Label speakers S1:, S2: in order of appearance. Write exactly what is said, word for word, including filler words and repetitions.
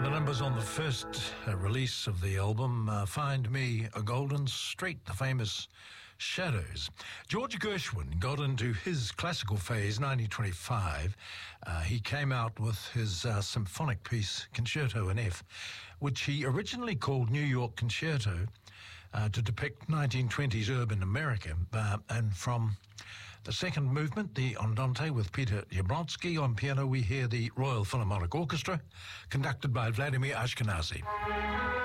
S1: of the numbers on the first uh, release of the album, uh, Find Me a Golden Street, the famous Shadows. George Gershwin got into his classical phase nineteen twenty-five. Uh, he came out with his uh, symphonic piece, Concerto in F, which he originally called New York Concerto, uh, to depict nineteen twenties urban America. Uh, and from the second movement, the Andante with Peter Jablonski on piano, we hear the Royal Philharmonic Orchestra, conducted by Vladimir Ashkenazy.